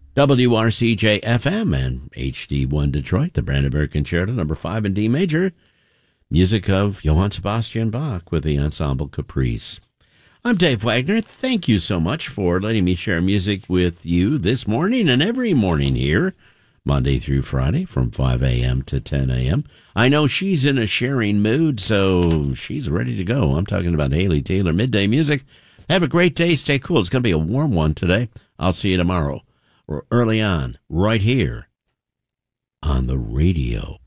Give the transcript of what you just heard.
WRCJ-FM and HD1 Detroit, the Brandenburg Concerto, number 5 in D major, music of Johann Sebastian Bach with the Ensemble Caprice. I'm Dave Wagner. Thank you so much for letting me share music with you this morning and every morning here, Monday through Friday from 5 a.m. to 10 a.m. I know she's in a sharing mood, so she's ready to go. I'm talking about Haley Taylor, Midday Music. Have a great day. Stay cool. It's going to be a warm one today. I'll see you tomorrow or early on right here on the radio.